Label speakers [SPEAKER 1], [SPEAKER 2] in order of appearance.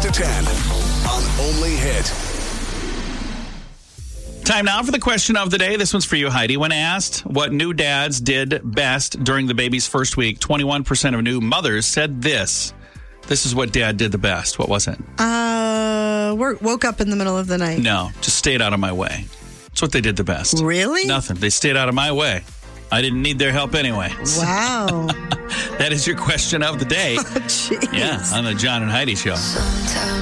[SPEAKER 1] to 10 on Only Hit.
[SPEAKER 2] Time now for the question of the day. This one's for you, Heidi. When asked what new dads did best during the baby's first week, 21% of new mothers said this. This is what dad did the best. What was it?
[SPEAKER 3] Woke up in the middle of the night.
[SPEAKER 2] No, just stayed out of my way. That's what they did the best.
[SPEAKER 3] Really?
[SPEAKER 2] Nothing. They stayed out of my way. I didn't need their help anyway.
[SPEAKER 3] Wow.
[SPEAKER 2] That is your question of the day.
[SPEAKER 3] Jeez.
[SPEAKER 2] Yeah, on the John and Heidi Show.